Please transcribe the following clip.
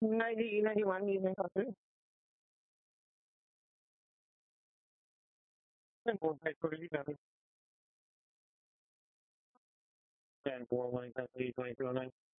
90, 91 evening country. And one type for you, 10 4 1 country 2209.